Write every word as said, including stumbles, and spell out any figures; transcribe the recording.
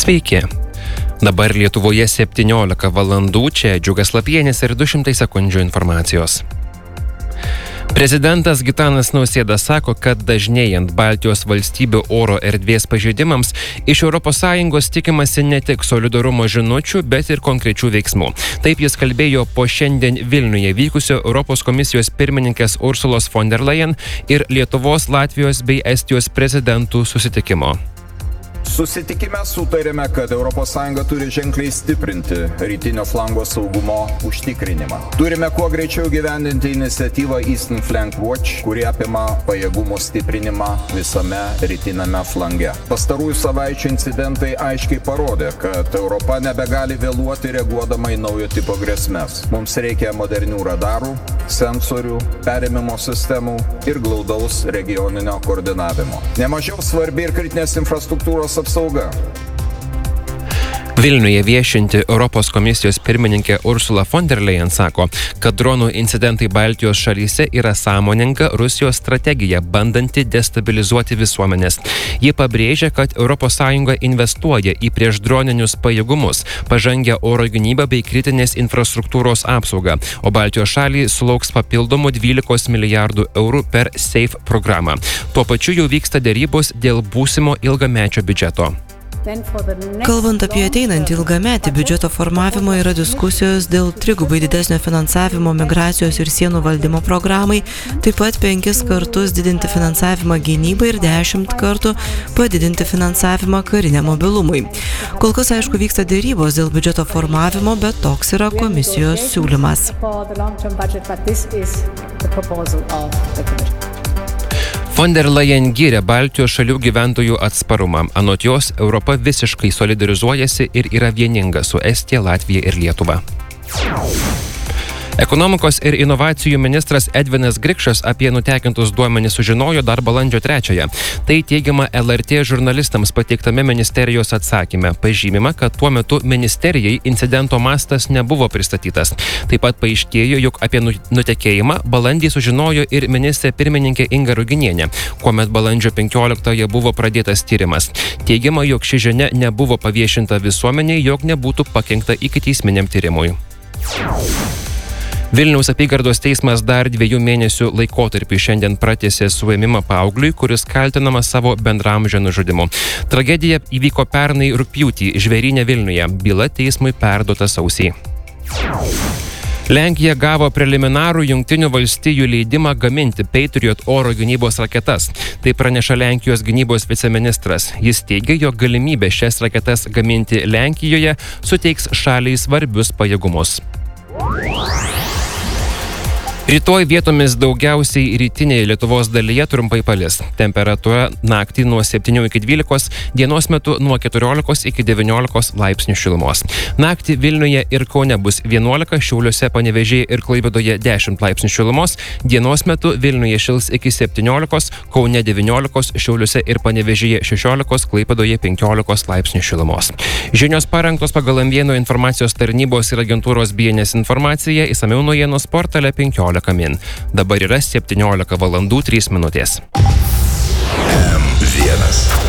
Sveiki. Dabar Lietuvoje septyniolika valandų, čia Džiugas Lapienis ir du šimtai sekundžių informacijos. Prezidentas Gitanas Nausėda sako, kad dažnėjant Baltijos valstybių oro erdvės pažeidimams iš Europos Sąjungos tikimasi ne tik solidarumo žinučių, bet ir konkrečių veiksmų. Taip jis kalbėjo po šiandien Vilniuje vykusio Europos komisijos pirmininkės Ursulos von der Leyen ir Lietuvos, Latvijos bei Estijos prezidentų susitikimo. Susitikime sutarėme, kad Europos Sąjunga turi ženkliai stiprinti rytinio flango saugumo užtikrinimą. Turime kuo greičiau gyvendinti iniciatyvą Eastern Flank Watch, kuri apima pajėgumų stiprinimą visame rytiname flange. Pastarųjų savaičių incidentai aiškiai parodė, kad Europa nebegali vėluoti reaguodama į naujo tipo grėsmes. Mums reikia modernių radarų, sensorių, perėmimo sistemų ir glaudaus regioninio koordinavimo. Nemažiau svarbi ir kritinės infrastruktūros apsauga. Vilniuje viešinti Europos komisijos pirmininkė Ursula von der Leyen sako, kad dronų incidentai Baltijos šalyse yra sąmoninga Rusijos strategija, bandanti destabilizuoti visuomenės. Ji pabrėžia, kad Europos Sąjunga investuoja į priešdroninius pajėgumus, pažangę oro gynybą bei kritinės infrastruktūros apsaugą, o Baltijos šaliai sulauks papildomų dvylikos milijardų eurų per SAFE programą. Tuo pačiu jau vyksta dėrybos dėl būsimo ilgamečio biudžeto. Kalbant apie ateinantį ilgametį biudžeto formavimą, yra diskusijos dėl trigubai didesnio finansavimo migracijos ir sienų valdymo programai, taip pat penkis kartus didinti finansavimą gynybai ir dešimt kartų padidinti finansavimą kariniam mobilumui. Kol kas, aišku, vyksta dėrybos dėl biudžeto formavimo, bet toks yra komisijos siūlymas. Von der Leyen gyrė Baltijos šalių gyventojų atsparumą. Anot jos, Europa visiškai solidarizuojasi ir yra vieninga su Estija, Latvija ir Lietuva. Ekonomikos ir inovacijų ministras Edvinas Grikšas apie nutekintus duomenis sužinojo dar balandžio trečiąją. Tai teigiama L R T žurnalistams pateiktame ministerijos atsakyme. Pažymima, kad tuo metu ministerijai incidento mastas nebuvo pristatytas. Taip pat paaiškėjo, jog apie nutekėjimą balandį sužinojo ir ministrė pirmininkė Inga Ruginienė, kuomet balandžio penkioliktąją buvo pradėtas tyrimas. Teigiama, jog ši žinia nebuvo paviešinta visuomeniai, jog nebūtų pakenkta ikiteisminiam tyrimui. Vilniaus apygardos teismas dar dviejų mėnesių laikotarpį šiandien pratęsė suėmimą paaugliui, kuris kaltinamas savo bendramžio nužudymu. Tragedija įvyko pernai rugpjūtį Žvėryne Vilniuje. Byla teismui perduota sausį. Lenkija gavo preliminarų Jungtinių valstijų leidimą gaminti Patriot oro gynybos raketas. Tai praneša Lenkijos gynybos viceministras. Jis teigia, jog galimybė šias raketas gaminti Lenkijoje suteiks šaliai svarbius pajėgumus. Rytoj vietomis daugiausiai rytinėje Lietuvos dalyje trumpai palis. Temperatūra naktį nuo septynių iki dvylikos, dienos metu nuo keturiolikos iki devyniolikos laipsnių šilumos. Naktį Vilniuje ir Kaune bus vienuolika, Šiauliuose, Panevėžyje ir Klaipėdoje dešimt laipsnių šilumos. Dienos metu Vilniuje šils iki septyniolikos, Kaune devyniolikos, Šiauliuose ir Panevėžyje šešiolikos, Klaipėdoje penkiolikos laipsnių šilumos. Žinios parengtos pagal M vieno informacijos tarnybos ir agentūros B N S informaciją, išsamiau naujienos portale penkiolika min. Dabar yra septyniolika valandų trys minutės. M vienas.